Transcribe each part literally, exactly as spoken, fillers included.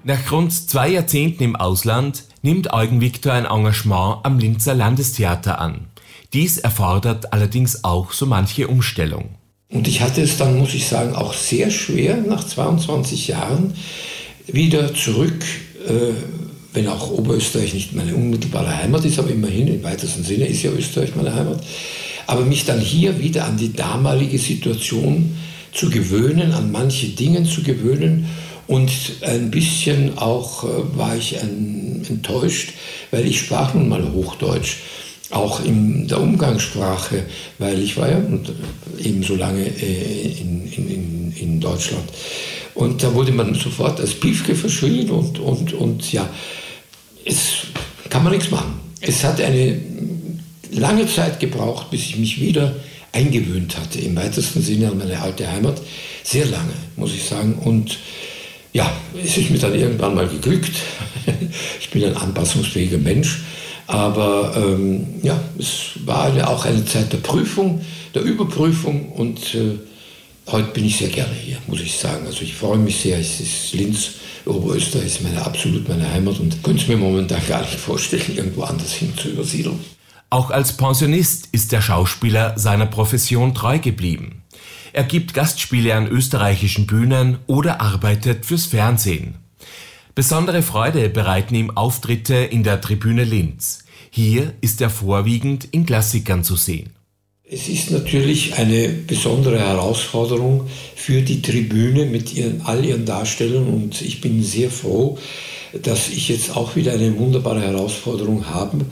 Nach rund zwei Jahrzehnten im Ausland nimmt Eugen Viktor ein Engagement am Linzer Landestheater an. Dies erfordert allerdings auch so manche Umstellung. Und ich hatte es dann, muss ich sagen, auch sehr schwer, nach zweiundzwanzig Jahren wieder zurück, äh, wenn auch Oberösterreich nicht meine unmittelbare Heimat ist, aber immerhin im weitesten Sinne ist ja Österreich meine Heimat, aber mich dann hier wieder an die damalige Situation zu gewöhnen, an manche Dinge zu gewöhnen. Und ein bisschen auch äh, war ich ein, enttäuscht, weil ich sprach nun mal Hochdeutsch, auch in der Umgangssprache, weil ich war ja eben so lange äh, in, in, in Deutschland. Und da wurde man sofort als Piefke verschrien und, und, und ja, es kann man nichts machen. Es hat eine lange Zeit gebraucht, bis ich mich wieder eingewöhnt hatte, im weitesten Sinne an meine alte Heimat. Sehr lange, muss ich sagen. Und ja, es ist mir dann irgendwann mal geglückt. Ich bin ein anpassungsfähiger Mensch. Aber ähm, ja, es war eine, auch eine Zeit der Prüfung, der Überprüfung. Und äh, heute bin ich sehr gerne hier, muss ich sagen. Also ich freue mich sehr. Es ist Linz, Oberösterreich ist meine, absolut meine Heimat. Und könnte es mir momentan gar nicht vorstellen, irgendwo anders hin zu übersiedeln. Auch als Pensionist ist der Schauspieler seiner Profession treu geblieben. Er gibt Gastspiele an österreichischen Bühnen oder arbeitet fürs Fernsehen. Besondere Freude bereiten ihm Auftritte in der Tribüne Linz. Hier ist er vorwiegend in Klassikern zu sehen. Es ist natürlich eine besondere Herausforderung für die Tribüne mit ihren, all ihren Darstellern und ich bin sehr froh, dass ich jetzt auch wieder eine wunderbare Herausforderung habe,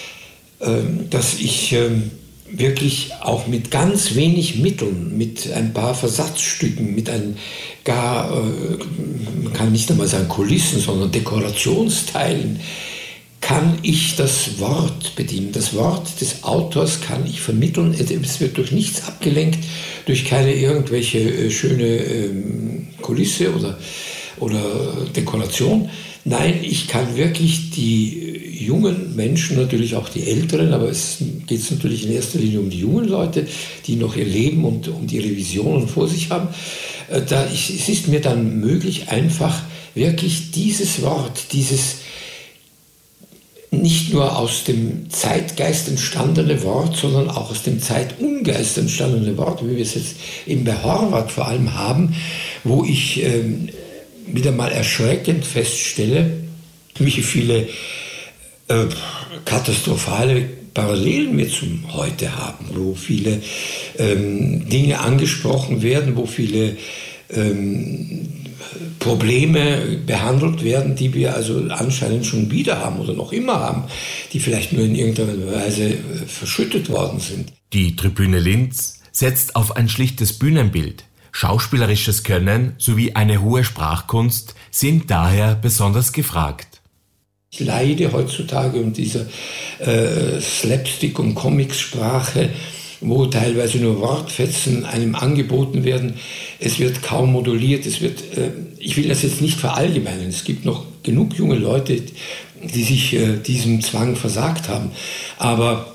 dass ich wirklich auch mit ganz wenig Mitteln, mit ein paar Versatzstücken, mit ein gar, man kann nicht einmal sagen Kulissen, sondern Dekorationsteilen, kann ich das Wort bedienen. Das Wort des Autors kann ich vermitteln. Es wird durch nichts abgelenkt, durch keine irgendwelche schöne Kulisse oder, oder Dekoration. Nein, ich kann wirklich die jungen Menschen, natürlich auch die Älteren, aber es geht natürlich in erster Linie um die jungen Leute, die noch ihr Leben und, und ihre Visionen vor sich haben. Da ich, es ist mir dann möglich, einfach wirklich dieses Wort, dieses nicht nur aus dem Zeitgeist entstandene Wort, sondern auch aus dem Zeitungeist entstandene Wort, wie wir es jetzt eben bei Horvath vor allem haben, wo ich ähm, wieder mal erschreckend feststelle, wie viele äh, katastrophale Parallelen wir zum Heute haben, wo viele ähm, Dinge angesprochen werden, wo viele ähm, Probleme behandelt werden, die wir also anscheinend schon wieder haben oder noch immer haben, die vielleicht nur in irgendeiner Weise äh, verschüttet worden sind. Die Tribüne Linz setzt auf ein schlichtes Bühnenbild. Schauspielerisches Können sowie eine hohe Sprachkunst sind daher besonders gefragt. Ich leide heutzutage unter dieser äh, Slapstick- und Comicsprache, wo teilweise nur Wortfetzen einem angeboten werden. Es wird kaum moduliert. Es wird, äh, ich will das jetzt nicht verallgemeinern. Es gibt noch genug junge Leute, die sich äh, diesem Zwang versagt haben. Aber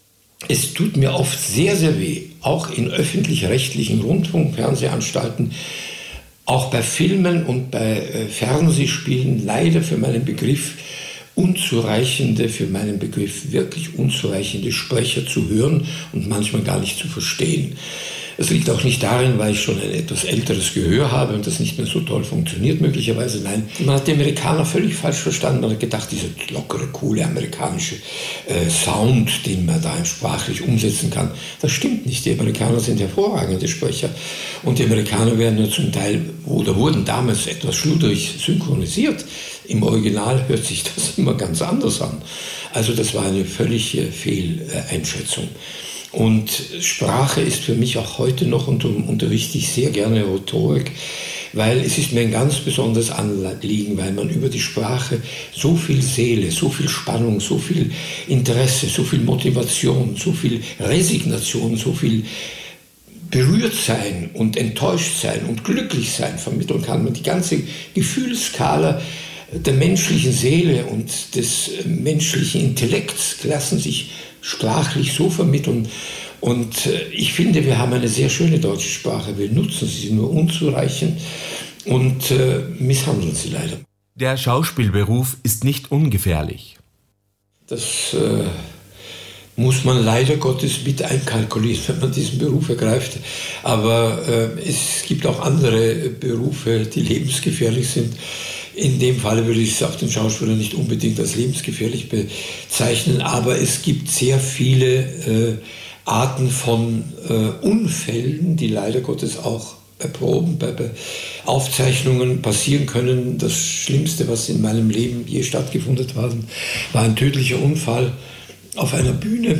es tut mir oft sehr, sehr weh, auch in öffentlich-rechtlichen Rundfunk-, Fernsehanstalten, auch bei Filmen und bei äh, Fernsehspielen leider für meinen Begriff unzureichende, für meinen Begriff wirklich unzureichende Sprecher zu hören und manchmal gar nicht zu verstehen. Es liegt auch nicht darin, weil ich schon ein etwas älteres Gehör habe und das nicht mehr so toll funktioniert möglicherweise. Nein, man hat die Amerikaner völlig falsch verstanden. Man hat gedacht, dieser lockere, coole amerikanische äh, Sound, den man da sprachlich umsetzen kann, das stimmt nicht. Die Amerikaner sind hervorragende Sprecher und die Amerikaner werden ja zum Teil oder wurden damals etwas schludrig synchronisiert. Im Original hört sich das immer ganz anders an. Also das war eine völlige Fehleinschätzung. Und Sprache ist für mich auch heute noch, und unterrichte ich sehr gerne Rhetorik, weil es ist mir ein ganz besonderes Anliegen, weil man über die Sprache so viel Seele, so viel Spannung, so viel Interesse, so viel Motivation, so viel Resignation, so viel berührt sein und enttäuscht sein und glücklich sein vermitteln kann. Man die ganze Gefühlsskala der menschlichen Seele und des menschlichen Intellekts lassen sich sprachlich so vermitteln. Und ich finde, wir haben eine sehr schöne deutsche Sprache. Wir nutzen sie nur unzureichend und äh, misshandeln sie leider. Der Schauspielberuf ist nicht ungefährlich. Das äh, muss man leider Gottes mit einkalkulieren, wenn man diesen Beruf ergreift. Aber äh, es gibt auch andere Berufe, die lebensgefährlich sind. In dem Fall würde ich es auch den Schauspieler nicht unbedingt als lebensgefährlich bezeichnen, aber es gibt sehr viele äh, Arten von äh, Unfällen, die leider Gottes auch bei Proben, bei, bei Aufzeichnungen passieren können. Das Schlimmste, was in meinem Leben je stattgefunden hat, war ein tödlicher Unfall auf einer Bühne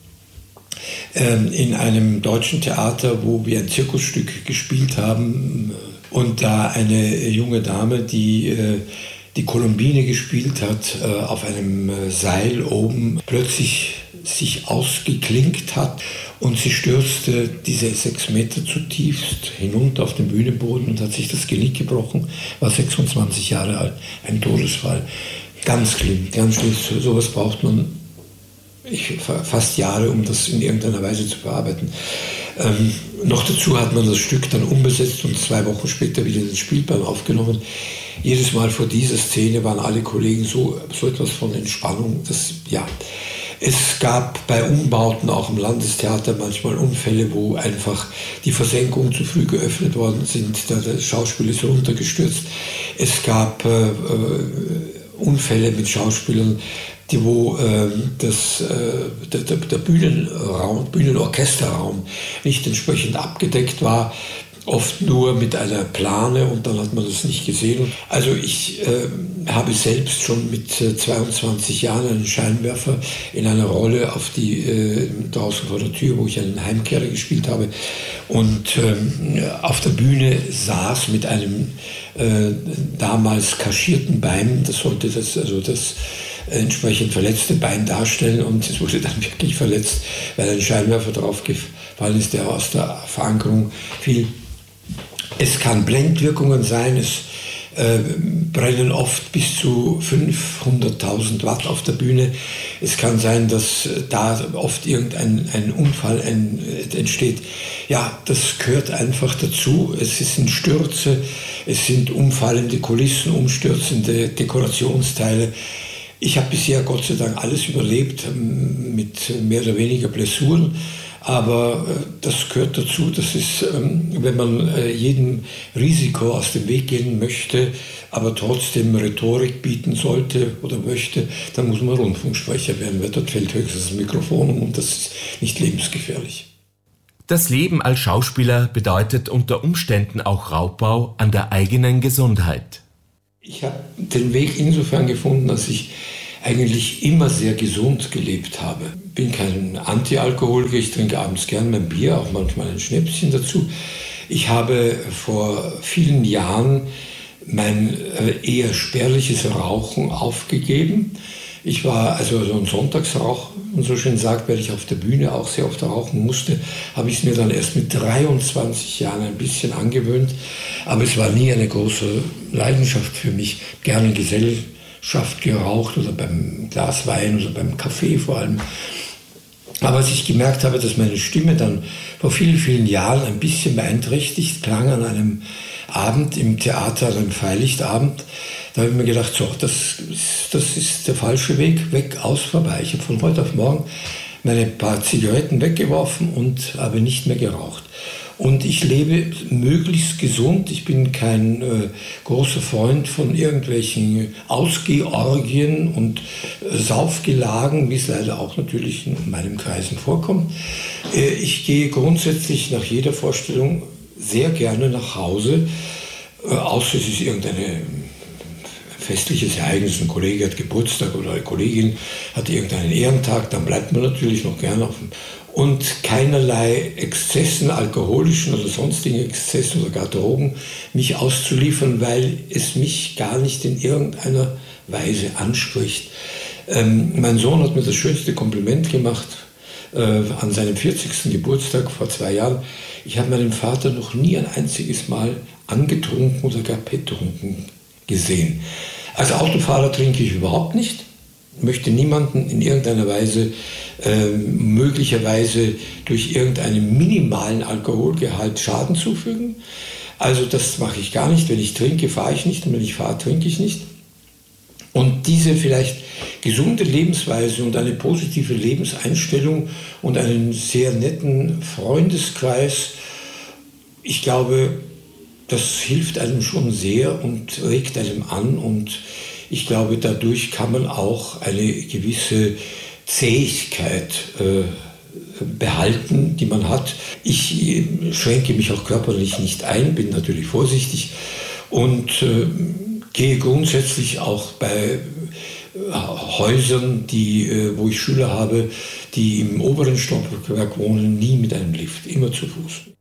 äh, in einem deutschen Theater, wo wir ein Zirkusstück gespielt haben. Und da eine junge Dame, die äh, die Columbine gespielt hat, äh, auf einem äh, Seil oben plötzlich sich ausgeklinkt hat und sie stürzte diese sechs Meter zutiefst hinunter auf den Bühnenboden und hat sich das Genick gebrochen, war sechsundzwanzig Jahre alt, ein Todesfall. Ganz schlimm, ganz schlimm. Sowas braucht man ich, fast Jahre, um das in irgendeiner Weise zu verarbeiten. Ähm, noch dazu hat man das Stück dann umbesetzt und zwei Wochen später wieder in den Spielplan aufgenommen. Jedes Mal vor dieser Szene waren alle Kollegen so, so etwas von Entspannung. Das, ja. Es gab bei Umbauten auch im Landestheater manchmal Unfälle, wo einfach die Versenkungen zu früh geöffnet worden sind. Der, der Schauspieler ist runtergestürzt. Es gab äh, Unfälle mit Schauspielern, die wo äh, das, äh, der, der, der Bühnenraum, Bühnenorchesterraum nicht entsprechend abgedeckt war, oft nur mit einer Plane und dann hat man das nicht gesehen. Also ich äh, habe selbst schon mit äh, zweiundzwanzig Jahren einen Scheinwerfer in einer Rolle auf die äh, draußen vor der Tür, wo ich einen Heimkehrer gespielt habe und äh, auf der Bühne saß mit einem äh, damals kaschierten Bein. Das sollte das also das entsprechend verletzte Bein darstellen und es wurde dann wirklich verletzt, weil ein Scheinwerfer drauf gefallen ist, der aus der Verankerung fiel. Es kann Blendwirkungen sein, es äh, brennen oft bis zu fünfhunderttausend Watt auf der Bühne. Es kann sein, dass da oft irgendein ein Unfall ein, äh, entsteht. Ja, das gehört einfach dazu. Es sind Stürze, es sind umfallende Kulissen, umstürzende Dekorationsteile. Ich habe bisher Gott sei Dank alles überlebt, mit mehr oder weniger Blessuren, aber das gehört dazu. Das ist, wenn man jedem Risiko aus dem Weg gehen möchte, aber trotzdem Rhetorik bieten sollte oder möchte, dann muss man Rundfunksprecher werden, weil dort fällt höchstens das Mikrofon um und das ist nicht lebensgefährlich. Das Leben als Schauspieler bedeutet unter Umständen auch Raubbau an der eigenen Gesundheit. Ich habe den Weg insofern gefunden, dass ich eigentlich immer sehr gesund gelebt habe. Ich bin kein Anti-Alkoholiker, ich trinke abends gern mein Bier, auch manchmal ein Schnäpschen dazu. Ich habe vor vielen Jahren mein eher spärliches Rauchen aufgegeben. Ich war also so ein Sonntagsrauch, und so schön sagt, weil ich auf der Bühne auch sehr oft rauchen musste, habe ich es mir dann erst mit dreiundzwanzig Jahren ein bisschen angewöhnt. Aber es war nie eine große Leidenschaft für mich. Gerne in Gesellschaft geraucht oder beim Glas Wein oder beim Kaffee vor allem. Aber als ich gemerkt habe, dass meine Stimme dann vor vielen, vielen Jahren ein bisschen beeinträchtigt klang an einem Abend im Theater, an einem Freilichtabend, da habe ich mir gedacht, so, das, das ist der falsche Weg, weg, aus, vorbei. Ich habe von heute auf morgen meine paar Zigaretten weggeworfen und habe nicht mehr geraucht. Und ich lebe möglichst gesund. Ich bin kein äh, großer Freund von irgendwelchen Ausgehorgien und äh, Saufgelagen, wie es leider auch natürlich in meinen Kreisen vorkommt. Äh, ich gehe grundsätzlich nach jeder Vorstellung sehr gerne nach Hause, äh, außer es ist irgendeine festliches Ereignis, ein Kollege hat Geburtstag oder eine Kollegin hat irgendeinen Ehrentag, dann bleibt man natürlich noch gerne auf dem und keinerlei Exzessen, alkoholischen oder sonstigen Exzessen oder gar Drogen mich auszuliefern, weil es mich gar nicht in irgendeiner Weise anspricht. Ähm, mein Sohn hat mir das schönste Kompliment gemacht äh, an seinem vierzigsten Geburtstag vor zwei Jahren. Ich habe meinen Vater noch nie ein einziges Mal angetrunken oder gar betrunken gesehen. Als Autofahrer trinke ich überhaupt nicht, möchte niemanden in irgendeiner Weise äh, möglicherweise durch irgendeinen minimalen Alkoholgehalt Schaden zufügen. Also das mache ich gar nicht. Wenn ich trinke, fahre ich nicht und wenn ich fahre, trinke ich nicht. Und diese vielleicht gesunde Lebensweise und eine positive Lebenseinstellung und einen sehr netten Freundeskreis, ich glaube, das hilft einem schon sehr und regt einem an, und ich glaube, dadurch kann man auch eine gewisse Zähigkeit äh, behalten, die man hat. Ich äh, schränke mich auch körperlich nicht ein, bin natürlich vorsichtig und äh, gehe grundsätzlich auch bei Häusern, die, äh, wo ich Schüler habe, die im oberen Stockwerk wohnen, nie mit einem Lift, immer zu Fuß.